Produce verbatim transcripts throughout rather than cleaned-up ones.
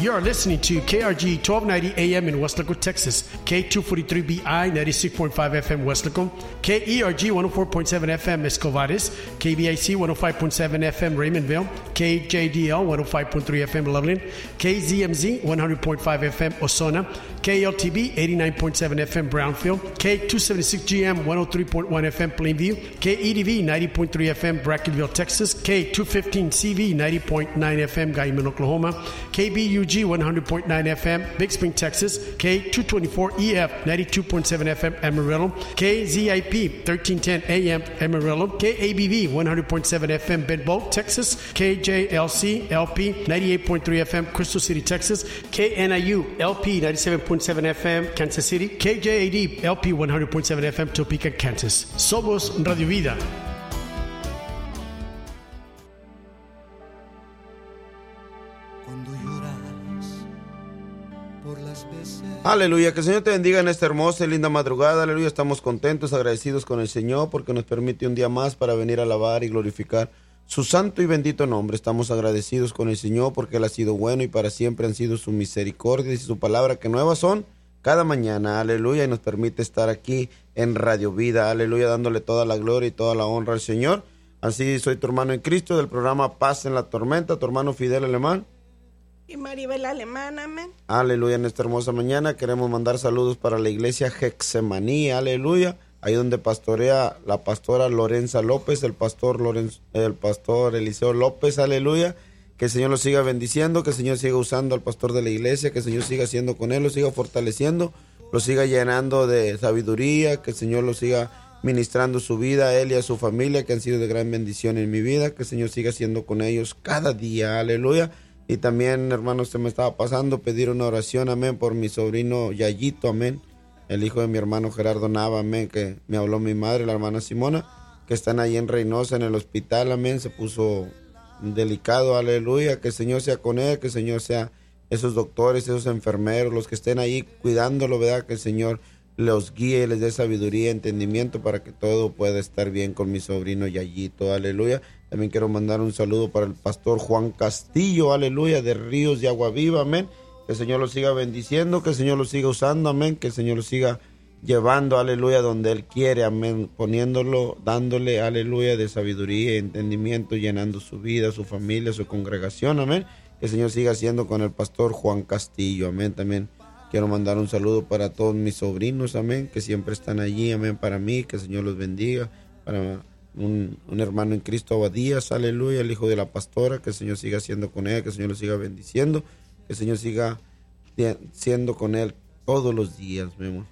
You are listening to K R G twelve ninety A M in Weslaco, Texas, K two forty-three B I ninety-six point five F M Weslaco, K E R G one oh four point seven F M Escovares, K B I C one oh five point seven F M Raymondville, K J D L one oh five point three F M Loveland, K Z M Z one hundred point five F M Osona, K L T B eighty-nine point seven F M Brownfield, K two seventy-six G M one oh three point one F M Plainview, K E D V ninety point three F M Brackenville, Texas, K two fifteen C V ninety point nine F M Guyman, Oklahoma, K B U G one hundred point nine F M Big Spring, Texas, K two twenty-four E F ninety-two point seven F M Amarillo, K Z I P thirteen ten A M Amarillo, K A B V one hundred point seven F M Bedboe, Texas, K J L C L P ninety-eight point three F M Crystal City, Texas, K N I U L P ninety-seven point seven F M Kansas City, K J A D L P one hundred point seven F M Topeka, Kansas. Somos Radio Vida. Aleluya, que el Señor te bendiga en esta hermosa y linda madrugada. Aleluya, estamos contentos, agradecidos con el Señor porque nos permite un día más para venir a alabar y glorificar su santo y bendito nombre. Estamos agradecidos con el Señor porque Él ha sido bueno y para siempre han sido su misericordia y su palabra que nuevas son cada mañana. Aleluya, y nos permite estar aquí en Radio Vida. Aleluya, dándole toda la gloria y toda la honra al Señor. Así soy tu hermano en Cristo del programa Paz en la Tormenta, tu hermano Fidel Alemán. Y Maribel Alemán, amén. Aleluya, en esta hermosa mañana queremos mandar saludos para la iglesia Getsemaní, aleluya, ahí donde pastorea la pastora Lorenza López, el pastor Lorenzo, el pastor Eliseo López, aleluya, que el Señor lo siga bendiciendo, que el Señor siga usando al pastor de la iglesia, que el Señor siga siendo con él, lo siga fortaleciendo, lo siga llenando de sabiduría, que el Señor lo siga ministrando su vida a él y a su familia, que han sido de gran bendición en mi vida, que el Señor siga siendo con ellos cada día, aleluya. Y también, hermanos, se me estaba pasando pedir una oración, amén, por mi sobrino Yayito, amén, el hijo de mi hermano Gerardo Nava, amén, que me habló mi madre, la hermana Simona, que están ahí en Reynosa, en el hospital, amén, se puso delicado, aleluya, que el Señor sea con él, que el Señor sea esos doctores, esos enfermeros, los que estén ahí cuidándolo, ¿verdad? Que el Señor los guíe, les dé sabiduría, entendimiento para que todo pueda estar bien con mi sobrino Yayito, aleluya. También quiero mandar un saludo para el pastor Juan Castillo, aleluya, de Ríos de Agua Viva, amén. Que el Señor lo siga bendiciendo, que el Señor lo siga usando, amén. Que el Señor lo siga llevando, aleluya, donde Él quiere, amén. Poniéndolo, dándole, aleluya, de sabiduría, entendimiento, llenando su vida, su familia, su congregación, amén. Que el Señor siga haciendo con el pastor Juan Castillo, amén. También quiero mandar un saludo para todos mis sobrinos, amén, que siempre están allí, amén, para mí, que el Señor los bendiga, para un, un hermano en Cristo Abadías, aleluya, el hijo de la pastora, que el Señor siga siendo con él, que el Señor lo siga bendiciendo, que el Señor siga siendo con él todos los días, mi amor.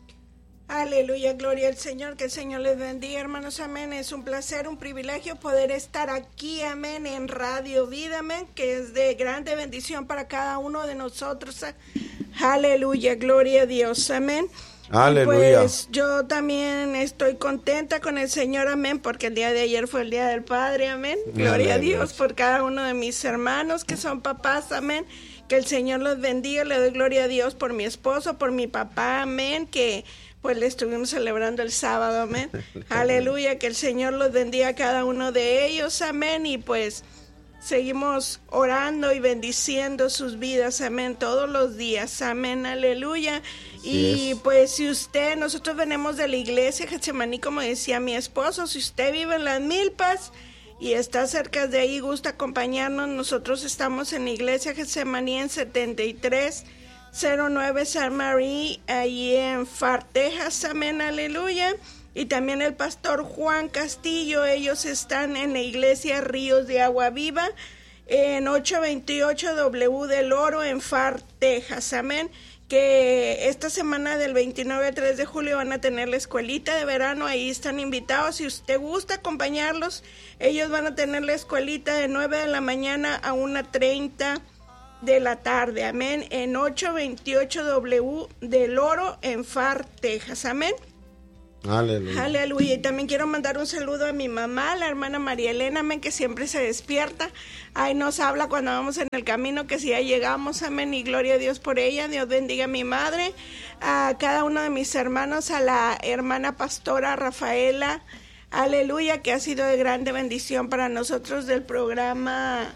Aleluya, gloria al Señor, que el Señor les bendiga, hermanos, amén. Es un placer, un privilegio poder estar aquí, amén, en Radio Vida, amén, que es de grande bendición para cada uno de nosotros. Aleluya, gloria a Dios, amén. Aleluya. Pues yo también estoy contenta con el Señor, amén, porque el día de ayer fue el Día del Padre, amén. Gloria Aleluya. A Dios por cada uno de mis hermanos que son papás, amén. Que el Señor los bendiga, le doy gloria a Dios por mi esposo, por mi papá, amén, que pues le estuvimos celebrando el sábado, amén. Aleluya, que el Señor los bendiga a cada uno de ellos, amén, y pues seguimos orando y bendiciendo sus vidas, amén, todos los días, amén, aleluya. Sí, y es. Pues si usted, nosotros venimos de la iglesia Getsemaní, como decía mi esposo, si usted vive en Las Milpas y está cerca de ahí, gusta acompañarnos, nosotros estamos en la iglesia Getsemaní en setenta y tres cero nueve San Marie, ahí en Far, Texas, amén, aleluya. Y también el pastor Juan Castillo, ellos están en la iglesia Ríos de Agua Viva, en ochocientos veintiocho W del Oro, en Far, Texas, amén. Que esta semana del veintinueve al tres de julio van a tener la escuelita de verano, ahí están invitados, si usted gusta acompañarlos, ellos van a tener la escuelita de nueve de la mañana a una treinta de la tarde, amén, en ochocientos veintiocho W del Oro, en Far, Texas, amén. Aleluya. Aleluya. Y también quiero mandar un saludo a mi mamá, la hermana María Elena, amén, que siempre se despierta. Ahí nos habla cuando vamos en el camino, que si ya llegamos, amén, y gloria a Dios por ella. Dios bendiga a mi madre, a cada uno de mis hermanos, a la hermana pastora Rafaela, aleluya, que ha sido de grande bendición para nosotros del programa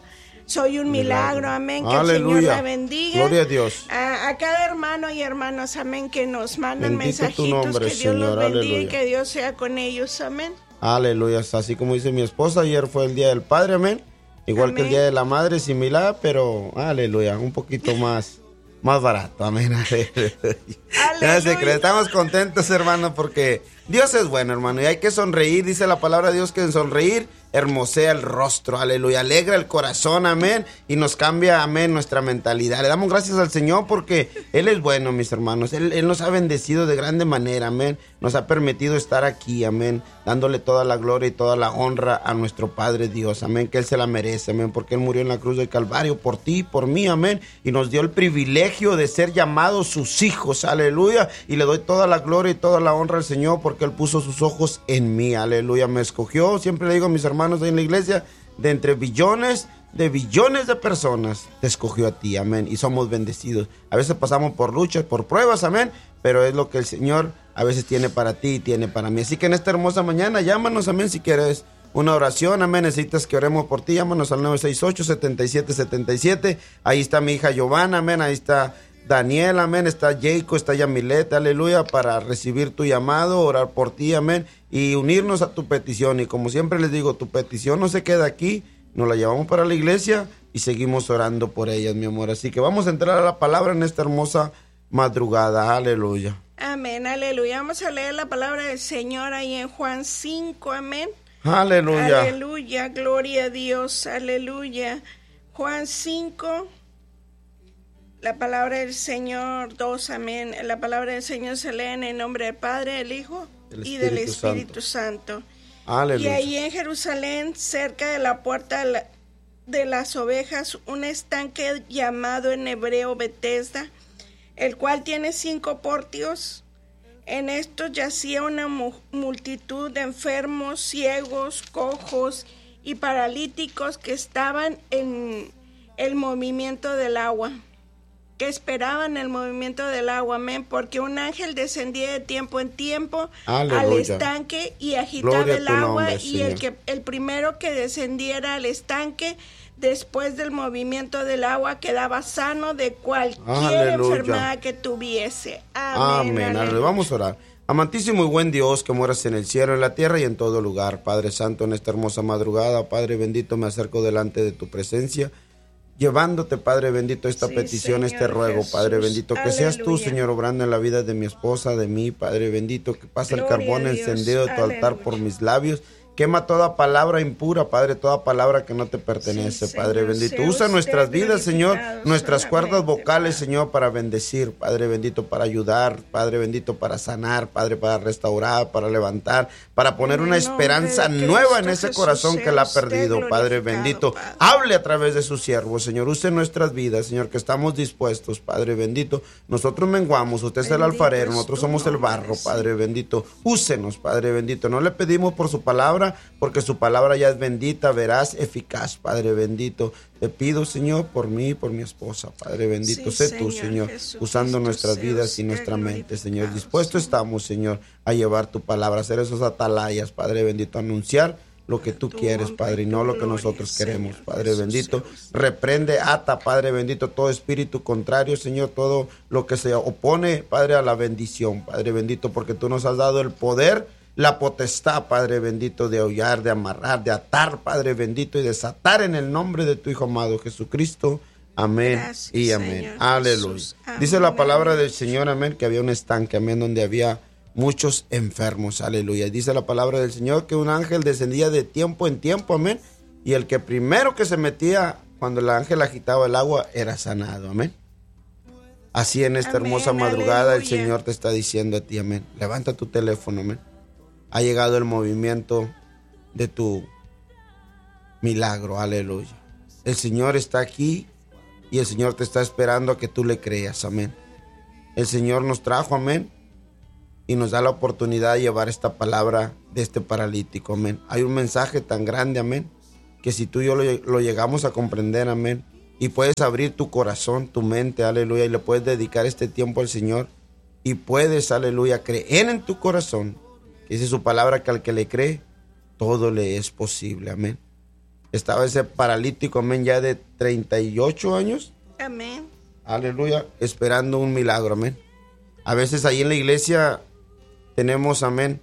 Soy un milagro, amén, que Aleluya. el Señor la bendiga. Gloria a Dios. A, a cada hermano y hermanas, amén, que nos mandan Bendito mensajitos, tu nombre, que Dios Señor, los bendiga aleluya. y que Dios sea con ellos, amén. Aleluya, así como dice mi esposa, ayer fue el Día del Padre, amén. Igual Amén. que el Día de la Madre, similar, pero aleluya, un poquito más, más barato, amén. Ya se cree, estamos contentos, hermano, porque Dios es bueno, hermano, y hay que sonreír. Dice la palabra de Dios que en sonreír hermosea el rostro, aleluya, alegra el corazón, amén, y nos cambia, amén, nuestra mentalidad. Le damos gracias al Señor porque Él es bueno, mis hermanos. Él, Él nos ha bendecido de grande manera, amén. Nos ha permitido estar aquí, amén, dándole toda la gloria y toda la honra a nuestro Padre Dios, amén, que Él se la merece, amén, porque Él murió en la cruz del Calvario por ti y por mí, amén, y nos dio el privilegio de ser llamados sus hijos, aleluya, y le doy toda la gloria y toda la honra al Señor porque Él puso sus ojos en mí, aleluya, me escogió. Siempre le digo a mis hermanos ahí en la iglesia, de entre billones de billones de personas, te escogió a ti, amén, y somos bendecidos. A veces pasamos por luchas, por pruebas, amén, pero es lo que el Señor a veces tiene para ti y tiene para mí. Así que en esta hermosa mañana, llámanos, amén, si quieres una oración, amén, necesitas que oremos por ti, llámanos al nueve seis ocho, siete siete siete siete. Ahí está mi hija Giovanna, amén, ahí está Daniel, amén, está Jacob, está Yamilet, aleluya, para recibir tu llamado, orar por ti, amén, y unirnos a tu petición. Y como siempre les digo, tu petición no se queda aquí, nos la llevamos para la iglesia y seguimos orando por ellas, mi amor. Así que vamos a entrar a la palabra en esta hermosa madrugada, aleluya. Amén, aleluya. Vamos a leer la palabra del Señor ahí en Juan cinco, amén. Aleluya. Aleluya, gloria a Dios, aleluya. Juan cinco. La palabra del Señor, dos, amén. La palabra del Señor se lee en el nombre del Padre, del Hijo el y del Espíritu Santo. Santo. Aleluya. Y ahí en Jerusalén, cerca de la puerta de, la, de las ovejas, un estanque llamado en hebreo Betesda, el cual tiene cinco portios. En estos yacía una mu- multitud de enfermos, ciegos, cojos y paralíticos que estaban en el movimiento del agua. Que esperaban el movimiento del agua, amén, porque un ángel descendía de tiempo en tiempo Aleluya. al estanque y agitaba Gloria el a tu agua, nombre, y Señor. el que el primero que descendiera al estanque después del movimiento del agua quedaba sano de cualquier Aleluya. enfermedad que tuviese. Amén. Amén, Aleluya. aleluya. Vamos a orar. Amantísimo y buen Dios, que moras en el cielo, en la tierra y en todo lugar. Padre Santo, en esta hermosa madrugada, Padre bendito, me acerco delante de tu presencia, llevándote, Padre bendito, esta Sí, petición, Señor este ruego, Jesús. Padre bendito, que seas tú, Aleluya. Señor, obrando en la vida de mi esposa, de mí, Padre bendito, que pasa el Gloria carbón a Dios. encendido de tu altar Aleluya. por mis labios. Quema toda palabra impura, Padre, toda palabra que no te pertenece, Sí, Padre Señor, bendito. sea Usa usted nuestras vidas, Señor, glorificado nuestras cuerdas solamente, vocales, Padre. Señor, para bendecir, Padre bendito, para ayudar, Padre bendito, para sanar, Padre, para restaurar, para levantar, para poner En una el nombre esperanza de nueva en Cristo ese corazón Jesús, que la ha sea usted perdido, Padre glorificado, bendito. Padre. Hable a través de sus siervos, Señor. Use nuestras vidas, Señor, que estamos dispuestos, Padre bendito. Nosotros menguamos, usted es el Bendito alfarero, es nosotros tu somos el nombre, barro, sí. Padre bendito. Úsenos, Padre bendito. No le pedimos por su palabra, porque su palabra ya es bendita, veraz, eficaz, Padre bendito. Te pido, Señor, por mí y por mi esposa, Padre bendito. Sí, sé tú, Señor Señor, Jesucristo, usando nuestras sea vidas y usted nuestra mente, Señor. glorificado, Dispuestos Señor. estamos, Señor, a llevar tu palabra, a ser esos atalayas, Padre bendito, a anunciar lo que tú Tu quieres, honra Padre, y y no tu lo que gloria, nosotros queremos, Señor Padre Jesús, bendito. sea usted. Reprende, ata, Padre bendito, todo espíritu contrario, Señor, todo lo que se opone, Padre, a la bendición, Padre bendito, porque tú nos has dado el poder, la potestad, Padre bendito, de hollar, de amarrar, de atar, Padre bendito, y desatar en el nombre de tu Hijo amado Jesucristo. Amén. Gracias, y amén. Señor Aleluya. Jesús. Amén, Dice la palabra aleluya. del Señor, amén, que había un estanque, amén, donde había muchos enfermos, aleluya. Dice la palabra del Señor que un ángel descendía de tiempo en tiempo, amén, y el que primero que se metía cuando el ángel agitaba el agua era sanado, amén. Así en esta Amén, hermosa madrugada el aleluya. Señor te está diciendo a ti, amén. Levanta tu teléfono, amén. Ha llegado el movimiento de tu milagro, aleluya. El Señor está aquí y el Señor te está esperando a que tú le creas, amén. El Señor nos trajo, amén, y nos da la oportunidad de llevar esta palabra de este paralítico, amén. Hay un mensaje tan grande, amén, que si tú y yo lo, lo llegamos a comprender, amén, y puedes abrir tu corazón, tu mente, aleluya, y le puedes dedicar este tiempo al Señor, y puedes, aleluya, creer en tu corazón, que dice su palabra que al que le cree, todo le es posible, amén. estaba ese paralítico, amén, ya de treinta y ocho años. Amén. Aleluya, esperando un milagro, amén. A veces ahí en la iglesia tenemos, amén,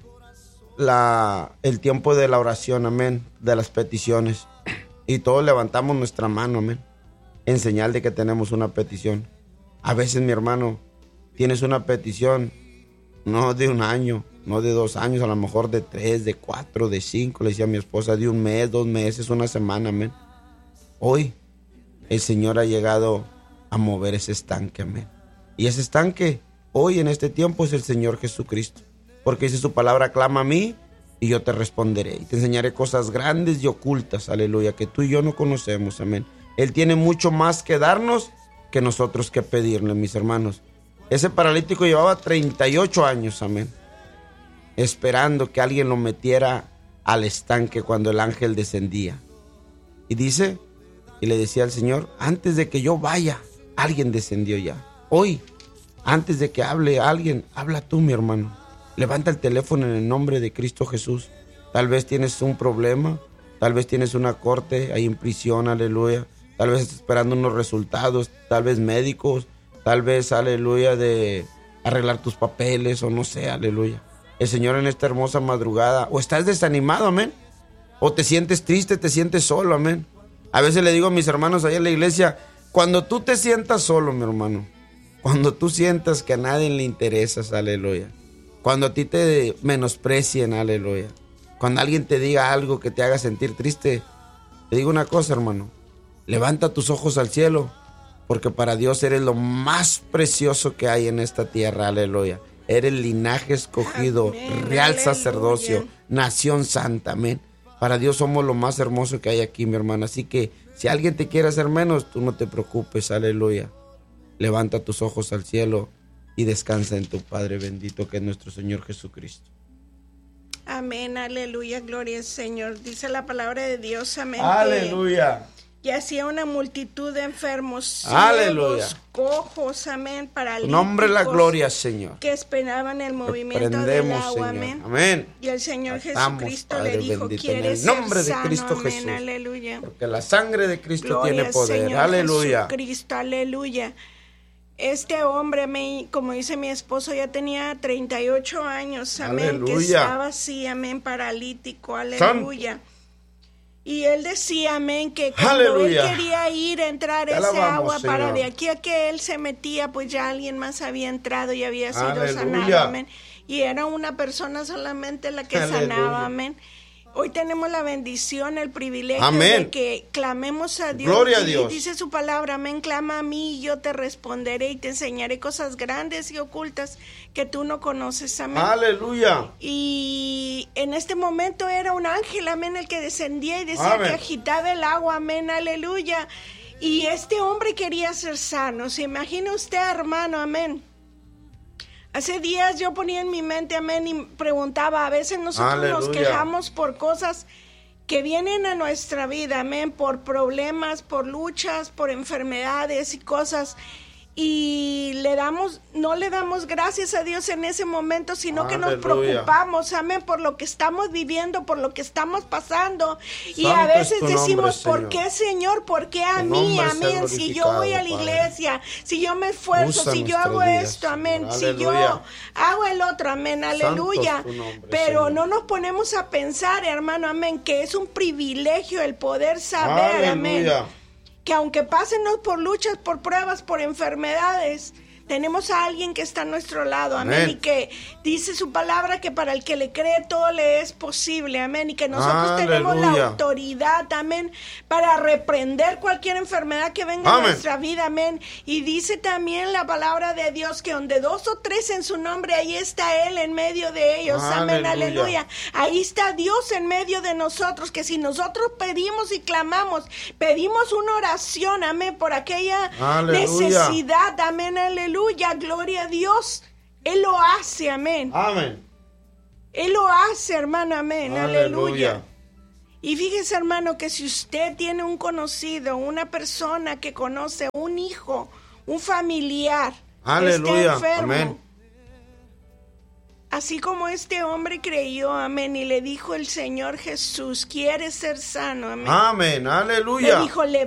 la, el tiempo de la oración, amén, de las peticiones. Y todos levantamos nuestra mano, amén, en señal de que tenemos una petición. A veces, mi hermano, tienes una petición, no de un año, no de dos años, a lo mejor de tres, de cuatro, de cinco, le decía a mi esposa, de un mes, dos meses, una semana, amén. Hoy el Señor ha llegado a mover ese estanque, amén. Y ese estanque, hoy en este tiempo, es el Señor Jesucristo. Porque dice su palabra, clama a mí y yo te responderé. Y te enseñaré cosas grandes y ocultas, aleluya, que tú y yo no conocemos, amén. Él tiene mucho más que darnos que nosotros que pedirle, mis hermanos. Ese paralítico llevaba treinta y ocho años, amén, esperando que alguien lo metiera al estanque cuando el ángel descendía. Y dice, y le decía al Señor, antes de que yo vaya, alguien descendió ya. Hoy, antes de que hable alguien, habla tú, mi hermano. Levanta el teléfono en el nombre de Cristo Jesús. Tal vez tienes un problema, tal vez tienes una corte ahí en prisión, aleluya. Tal vez estás esperando unos resultados, tal vez médicos, tal vez, aleluya, de arreglar tus papeles o no sé, aleluya. El Señor en esta hermosa madrugada, o estás desanimado, amén, o te sientes triste, te sientes solo, amén. A veces le digo a mis hermanos allá en la iglesia, cuando tú te sientas solo, mi hermano, cuando tú sientas que a nadie le interesas, aleluya, cuando a ti te menosprecien, aleluya, cuando alguien te diga algo que te haga sentir triste, te digo una cosa, hermano, levanta tus ojos al cielo, porque para Dios eres lo más precioso que hay en esta tierra, aleluya. Eres linaje escogido, amén, real aleluya, sacerdocio, nación santa, amén. Para Dios somos lo más hermoso que hay aquí, mi hermana. Así que si alguien te quiere hacer menos, tú no te preocupes, aleluya. Levanta tus ojos al cielo y descansa en tu Padre bendito que es nuestro Señor Jesucristo. Amén, aleluya, gloria al Señor. Dice la palabra de Dios, amén. Aleluya. Y hacía una multitud de enfermos, aleluya, ciegos, cojos, amén, paralíticos. Tu nombre la gloria, Señor. Que esperaban el movimiento del agua, amén. Amén. Y el Señor Estamos, Jesucristo Padre, le dijo, ¿quieres en el nombre ser de sano? Cristo Amén, Jesús. aleluya. Porque la sangre de Cristo Gloria tiene poder. Señor Aleluya. Jesucristo, aleluya. Este hombre, me, como dice mi esposo, ya tenía treinta y ocho años, amén, aleluya, que estaba así, amén, paralítico, aleluya. San. Y él decía, amén, que cuando aleluya, él quería ir a entrar ese agua, Señor, para de aquí a que él se metía, pues ya alguien más había entrado y había sido aleluya, sanado, amén. Y era una persona solamente la que aleluya, sanaba, amén. Hoy tenemos la bendición, el privilegio amén, de que clamemos a Dios. Gloria a Dios. Y dice su palabra, amén, clama a mí y yo te responderé y te enseñaré cosas grandes y ocultas que tú no conoces, amén. Aleluya. Y en este momento era un ángel, amén, el que descendía y decía amén, que agitaba el agua, amén, aleluya. Y este hombre quería ser sano. ¿Se imagina usted, hermano, amén? Hace días yo ponía en mi mente, amén, y preguntaba, a veces nosotros aleluya, nos quejamos por cosas que vienen a nuestra vida, amén, por problemas, por luchas, por enfermedades y cosas, y le damos, no le damos gracias a Dios en ese momento, sino aleluya, que nos preocupamos, amén, por lo que estamos viviendo, por lo que estamos pasando, y Santo a veces decimos, nombre, ¿por qué, Señor? ¿Por qué a mí? Amén, si yo voy a la iglesia, Padre, si yo me esfuerzo, Usa si yo hago días, esto, amén, Señor, si yo hago el otro, amén, aleluya, nombre, pero Señor, no nos ponemos a pensar, hermano, amén, que es un privilegio el poder saber, aleluya, amén, que aunque pásenos por luchas, por pruebas, por enfermedades, tenemos a alguien que está a nuestro lado, amén, amén, y que dice su palabra que para el que le cree todo le es posible, amén, y que nosotros aleluya, tenemos la autoridad, amén, para reprender cualquier enfermedad que venga amén, a nuestra vida, amén, y dice también la palabra de Dios que donde dos o tres en su nombre, ahí está Él en medio de ellos, amén, aleluya, aleluya. Ahí está Dios en medio de nosotros, que si nosotros pedimos y clamamos, pedimos una oración, amén, por aquella aleluya, necesidad, amén, aleluya, gloria a Dios, Él lo hace, amén. Amén. Él lo hace, hermano, amén, aleluya. aleluya. Y fíjese, hermano, que si usted tiene un conocido, una persona que conoce, un hijo, un familiar, aleluya, que está enfermo, amén, Así como este hombre creyó, amén, y le dijo el Señor Jesús, ¿quieres ser sano? Amén. Amén, aleluya. Le dijo,